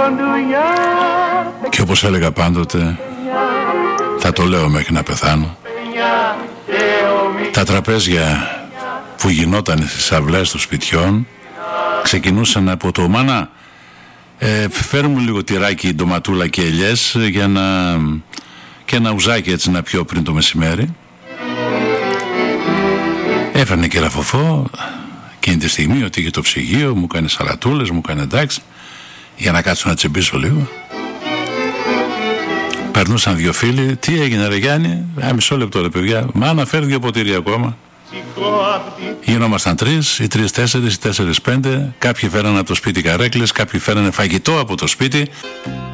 Και όπως έλεγα πάντοτε, θα το λέω μέχρι να πεθάνω, τα τραπέζια που γινόταν στις αυλές των σπιτιών ξεκινούσαν από το «Μάνα, φέρ μου λίγο τυράκι, ντοματούλα και ελιές και ένα ουζάκι έτσι να πιω πριν το μεσημέρι». Έφερνε και ραφοφό εκείνη τη στιγμή ότι είχε το ψυγείο, μου έκανε σαλατούλες, μου έκανε εντάξει, για να κάτσω να τσιμπήσω λίγο. Περνούσαν δύο φίλοι, τι έγινε ρε Γιάννη, μισό λεπτό ρε παιδιά, μάνα φέρει δύο ποτήρια ακόμα. Γινόμασταν 3 ή 3-4 ή 4-5, κάποιοι φέρανε από το σπίτι καρέκλες, κάποιοι φέρανε φαγητό από το σπίτι.